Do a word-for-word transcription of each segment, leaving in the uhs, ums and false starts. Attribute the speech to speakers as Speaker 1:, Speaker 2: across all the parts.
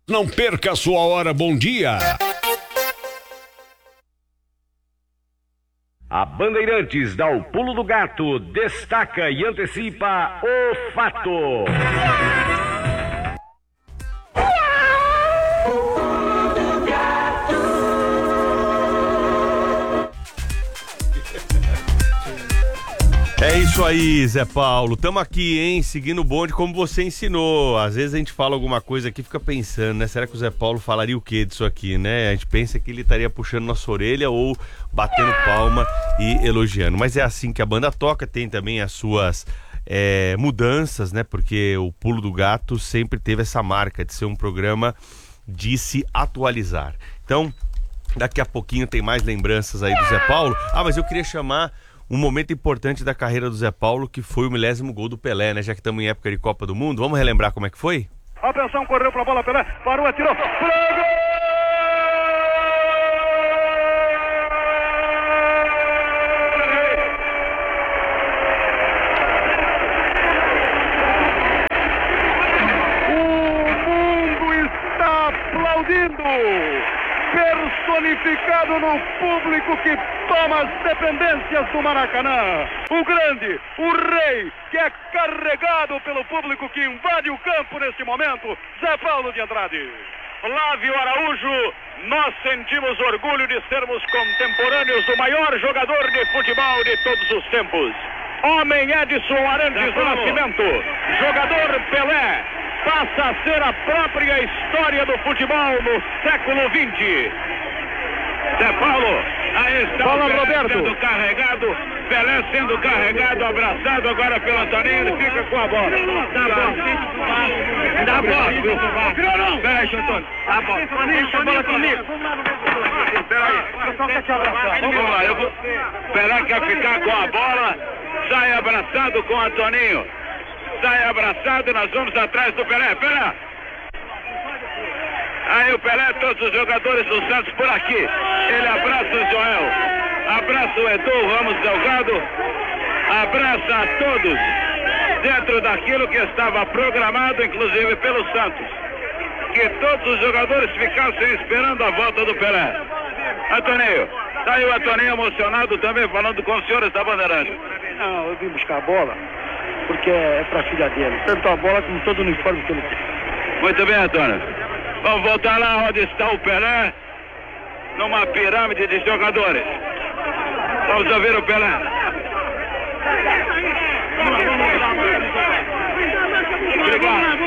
Speaker 1: Não perca a sua hora, bom dia.
Speaker 2: A Bandeirantes dá o pulo do gato, destaca e antecipa o fato.
Speaker 3: É isso aí, Zé Paulo. Tamo aqui, hein? Seguindo o bonde como você ensinou. Às vezes a gente fala alguma coisa aqui e fica pensando, né? Será que o Zé Paulo falaria o quê disso aqui, né? A gente pensa que ele estaria puxando nossa orelha ou batendo palma e elogiando. Mas é assim que a banda toca. Tem também as suas é, mudanças, né? Porque o Pulo do Gato sempre teve essa marca de ser um programa de se atualizar. Então, daqui a pouquinho tem mais lembranças aí do Zé Paulo. Ah, mas eu queria chamar um momento importante da carreira do Zé Paulo, que foi o milésimo gol do Pelé, né? Já que estamos em época de Copa do Mundo, vamos relembrar como é que foi?
Speaker 4: Atenção, correu pra bola, Pelé, parou, atirou, pro gol! O mundo está aplaudindo! Personificado no público que toma as dependências do Maracanã. O grande, o rei, que é carregado pelo público que invade o campo neste momento, Zé Paulo de Andrade. Flávio Araújo, nós sentimos orgulho de sermos contemporâneos do maior jogador de futebol de todos os tempos. Homem Edson Arantes do Nascimento, jogador Pelé, passa a ser a própria história do futebol no século vinte. Zé Paulo, aí está Fala, o Pelé Roberto. Sendo carregado, Pelé sendo carregado, abraçado agora pelo Antoninho, ele fica com a bola. Dá a bola. Dá a bola. Virou não. Pera aí, Antônio. Dá a bola. Deixa a bola comigo. Espera aí. Vamos lá, eu vou... Pelé quer ficar com a bola, sai abraçado com o Antoninho. Sai abraçado, nós vamos atrás do Pelé. Pelé! Aí o Pelé, todos os jogadores do Santos por aqui. Ele abraça o Joel, abraça o Edu Ramos Delgado, abraça a todos dentro daquilo que estava programado, inclusive pelo Santos. Que todos os jogadores ficassem esperando a volta do Pelé. Antoninho, tá aí o Antoninho emocionado também, falando com os senhores da Bandeirante.
Speaker 5: Não, eu vim buscar a bola porque é pra filha dele, tanto a bola como todo o uniforme que ele tem.
Speaker 4: Muito bem, Antônio. Vamos voltar lá onde está o Pelé, numa pirâmide de jogadores. Vamos ouvir o Pelé. Obrigado.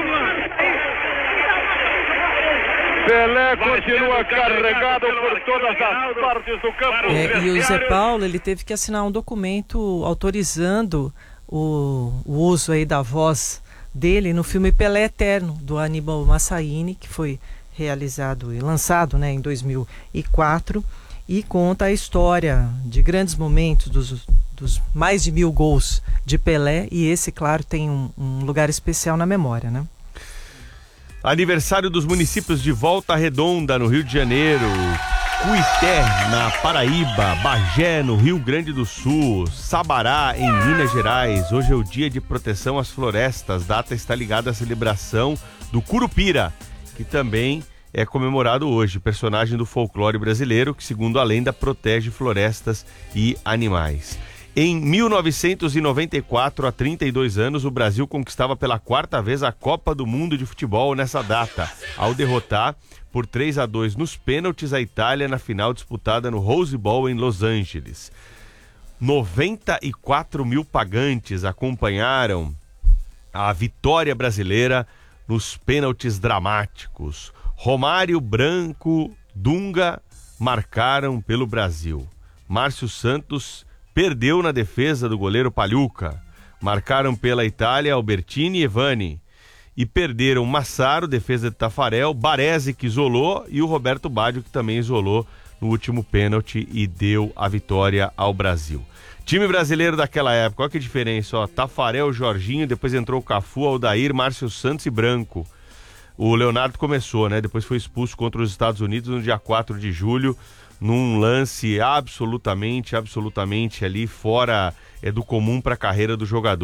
Speaker 4: Pelé continua carregado por todas as partes do campo.
Speaker 6: É, e o Zé Paulo, ele teve que assinar um documento autorizando o, o uso aí da voz dele no filme Pelé Eterno, do Aníbal Massaini, que foi realizado e lançado, né, em dois mil e quatro, e conta a história de grandes momentos dos, dos mais de mil gols de Pelé, e esse, claro, tem um, um lugar especial na memória, né?
Speaker 3: Aniversário dos municípios de Volta Redonda, no Rio de Janeiro, Cuité, na Paraíba, Bagé, no Rio Grande do Sul, Sabará, em Minas Gerais. Hoje é o dia de proteção às florestas. Data está ligada à celebração do Curupira, que também é comemorado hoje, personagem do folclore brasileiro que, segundo a lenda, protege florestas e animais. Em mil novecentos e noventa e quatro, há trinta e dois anos, o Brasil conquistava pela quarta vez a Copa do Mundo de Futebol nessa data, ao derrotar por três a dois nos pênaltis a Itália na final disputada no Rose Bowl em Los Angeles. noventa e quatro mil pagantes acompanharam a vitória brasileira nos pênaltis dramáticos. Romário, Branco, Dunga marcaram pelo Brasil. Márcio Santos perdeu na defesa do goleiro Pagliuca. Marcaram pela Itália Albertini e Evani. E perderam Massaro, defesa de Tafarel, Baresi, que isolou, e o Roberto Baggio, que também isolou no último pênalti e deu a vitória ao Brasil. Time brasileiro daquela época, olha que diferença, ó. Tafarel, Jorginho, depois entrou o Cafu, Aldair, Márcio Santos e Branco. O Leonardo começou, né? Depois foi expulso contra os Estados Unidos no dia quatro de julho, num lance absolutamente, absolutamente ali fora é, do comum para a carreira do jogador.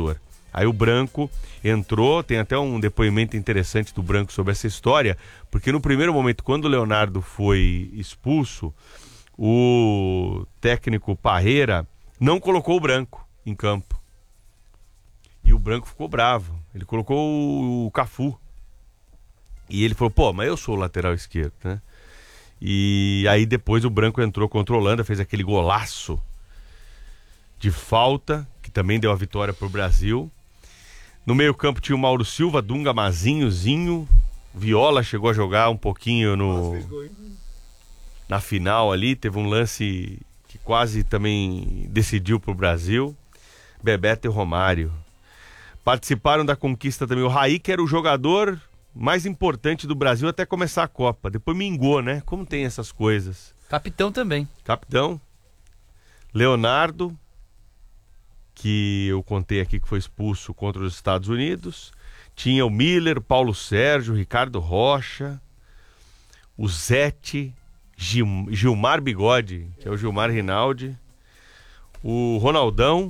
Speaker 3: Aí o Branco entrou, tem até um depoimento interessante do Branco sobre essa história, porque no primeiro momento, quando o Leonardo foi expulso, o técnico Parreira não colocou o Branco em campo. E o Branco ficou bravo. Ele colocou o Cafu. E ele falou, pô, mas eu sou o lateral esquerdo, né? E aí depois o Branco entrou contra o Holanda, fez aquele golaço de falta, que também deu a vitória pro Brasil. No meio campo tinha o Mauro Silva, Dunga, Mazinho, Zinho, Viola chegou a jogar um pouquinho no... na final ali, teve um lance que quase também decidiu pro Brasil. Bebeto e Romário. Participaram da conquista também o Raí, que era o jogador mais importante do Brasil até começar a Copa. Depois mingou, né? Como tem essas coisas.
Speaker 7: Capitão também.
Speaker 3: Capitão. Leonardo, que eu contei aqui que foi expulso contra os Estados Unidos. Tinha o Miller, Paulo Sérgio, Ricardo Rocha, o Zete, Gil, Gilmar Bigode, que é o Gilmar Rinaldi, o Ronaldão.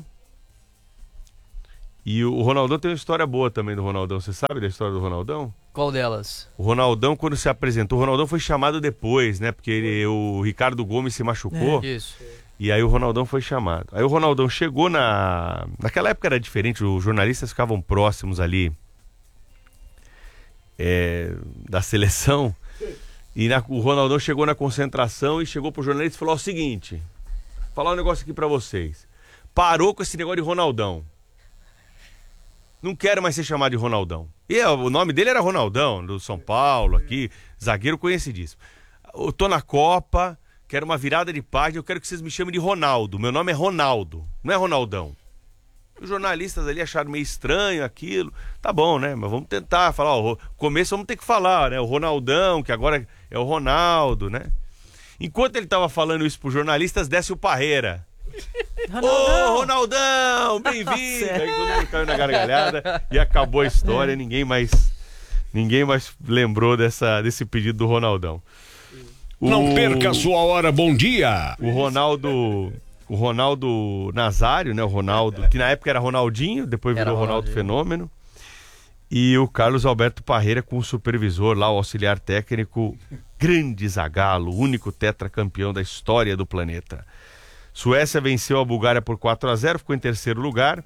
Speaker 3: E o Ronaldão tem uma história boa também do Ronaldão. Você sabe da história do Ronaldão?
Speaker 7: Qual delas?
Speaker 3: O Ronaldão, quando se apresentou, o Ronaldão foi chamado depois, né? Porque ele, o Ricardo Gomes se machucou.
Speaker 7: É. Isso.
Speaker 3: E aí o Ronaldão foi chamado. Aí o Ronaldão chegou na... Naquela época era diferente, os jornalistas ficavam próximos ali é, da seleção. E na... o Ronaldão chegou na concentração e chegou pro jornalista e falou o seguinte: vou falar um negócio aqui pra vocês. Parou com esse negócio de Ronaldão. Não quero mais ser chamado de Ronaldão. E é, o nome dele era Ronaldão, do São Paulo, aqui, zagueiro conhecidíssimo. Eu tô na Copa, quero uma virada de página, eu quero que vocês me chamem de Ronaldo. Meu nome é Ronaldo, não é Ronaldão. Os jornalistas ali acharam meio estranho aquilo. Tá bom, né? Mas vamos tentar falar. Ó, o começo vamos ter que falar, né? O Ronaldão, que agora é o Ronaldo, né? Enquanto ele tava falando isso pros jornalistas, desce o Parreira. Ô, oh, Ronaldão, bem-vindo! Aí todo mundo caiu na gargalhada e acabou a história. É. Ninguém mais ninguém mais lembrou dessa, desse pedido do Ronaldão. O,
Speaker 1: Não perca a sua hora, bom dia!
Speaker 3: O Ronaldo, o Ronaldo Nazário, né? O Ronaldo, que na época era Ronaldinho, depois virou era Ronaldo Fenômeno. E o Carlos Alberto Parreira com o supervisor lá, o auxiliar técnico, grande Zagallo, o único tetracampeão da história do planeta. Suécia venceu a Bulgária por quatro a zero, ficou em terceiro lugar.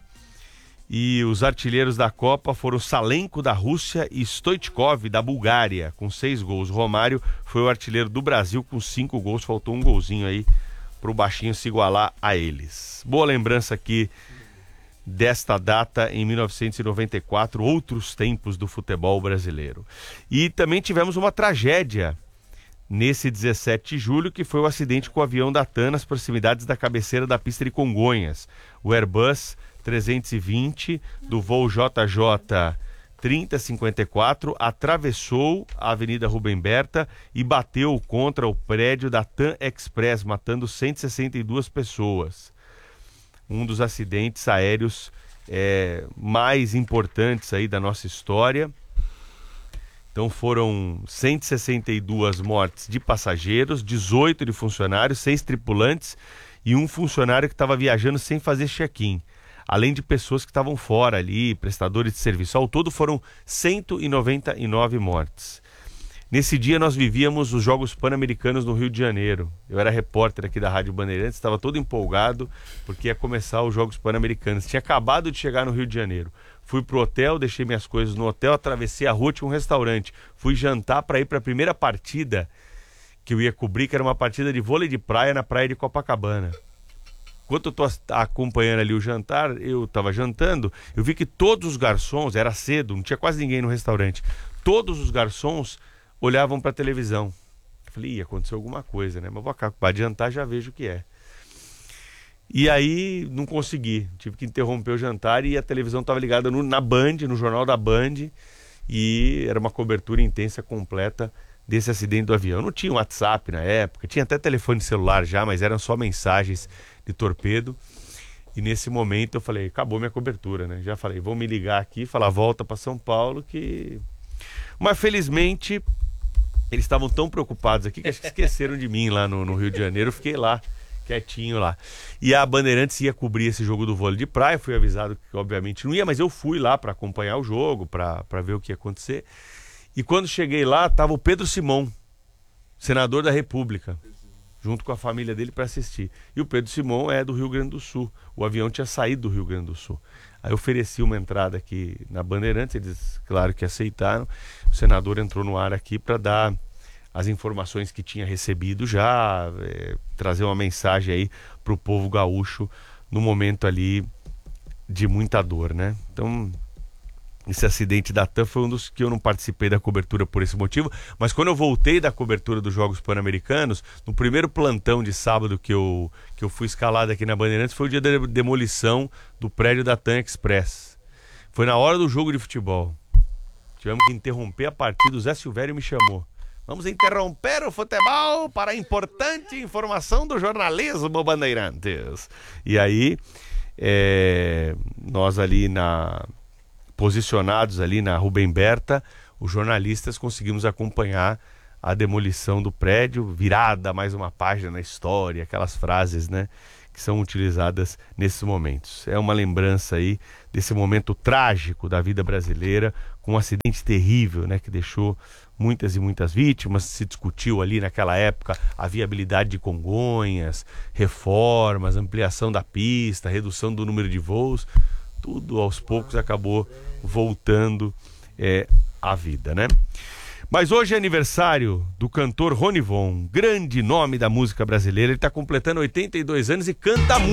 Speaker 3: E os artilheiros da Copa foram Salenko da Rússia e Stoichkov da Bulgária, com seis gols. Romário foi o artilheiro do Brasil com cinco gols, faltou um golzinho aí para o baixinho se igualar a eles. Boa lembrança aqui desta data em mil novecentos e noventa e quatro, outros tempos do futebol brasileiro. E também tivemos uma tragédia nesse dezessete de julho, que foi o acidente com o avião da TAM nas proximidades da cabeceira da pista de Congonhas. O Airbus trezentos e vinte do voo J J trinta cinquenta e quatro atravessou a Avenida Rubem Berta e bateu contra o prédio da TAM Express, matando cento e sessenta e duas pessoas. Um dos acidentes aéreos é, mais importantes aí da nossa história. Então foram cento e sessenta e duas mortes de passageiros, dezoito de funcionários, seis tripulantes e um funcionário que estava viajando sem fazer check-in. Além de pessoas que estavam fora ali, prestadores de serviço. Ao todo foram cento e noventa e nove mortes. Nesse dia nós vivíamos os Jogos Pan-Americanos no Rio de Janeiro. Eu era repórter aqui da Rádio Bandeirantes, estava todo empolgado porque ia começar os Jogos Pan-Americanos. Tinha acabado de chegar no Rio de Janeiro. Fui pro hotel, deixei minhas coisas no hotel, atravessei a rua, tinha um restaurante. Fui jantar para ir para a primeira partida que eu ia cobrir, que era uma partida de vôlei de praia na praia de Copacabana. Enquanto eu tô acompanhando ali o jantar, eu estava jantando, eu vi que todos os garçons, era cedo, não tinha quase ninguém no restaurante, todos os garçons olhavam para a televisão. Eu falei, ih, aconteceu alguma coisa, né? Mas vou acabar de jantar, já vejo o que é. E aí não consegui, tive que interromper o jantar e a televisão estava ligada no, na Band, no jornal da Band, e era uma cobertura intensa, completa desse acidente do avião. Não tinha WhatsApp na época, tinha até telefone celular já, mas eram só mensagens de torpedo. E nesse momento eu falei, acabou minha cobertura, né? Já falei, vou me ligar aqui, falar, volta para São Paulo, que... Mas felizmente eles estavam tão preocupados aqui que acho que esqueceram de mim lá no, no Rio de Janeiro. Eu fiquei lá quietinho lá. E a Bandeirantes ia cobrir esse jogo do vôlei de praia, fui avisado que obviamente não ia, mas eu fui lá para acompanhar o jogo, para ver o que ia acontecer. E quando cheguei lá, tava o Pedro Simão, senador da República, junto com a família dele para assistir. E o Pedro Simão é do Rio Grande do Sul. O avião tinha saído do Rio Grande do Sul. Aí eu ofereci uma entrada aqui na Bandeirantes, eles, claro que aceitaram. O senador entrou no ar aqui para dar as informações que tinha recebido já, é, trazer uma mensagem aí para o povo gaúcho no momento ali de muita dor, né? Então, esse acidente da TAM foi um dos que eu não participei da cobertura por esse motivo, mas quando eu voltei da cobertura dos Jogos Pan-Americanos, no primeiro plantão de sábado que eu, que eu fui escalado aqui na Bandeirantes, foi o dia da demolição do prédio da TAM Express. Foi na hora do jogo de futebol. Tivemos que interromper a partida, o Zé Silvério me chamou. Vamos interromper o futebol para a importante informação do jornalismo Bandeirantes. E aí, é, nós ali na... posicionados ali na Rubem Berta, os jornalistas conseguimos acompanhar a demolição do prédio, virada mais uma página na história, aquelas frases, né, que são utilizadas nesses momentos. É uma lembrança aí desse momento trágico da vida brasileira, com um acidente terrível, né, que deixou muitas e muitas vítimas. Se discutiu ali naquela época a viabilidade de Congonhas, reformas, ampliação da pista, redução do número de voos. Tudo aos poucos acabou voltando é, à vida, né? Mas hoje é aniversário do cantor Ronivon, grande nome da música brasileira. Ele está completando oitenta e dois anos e canta muito.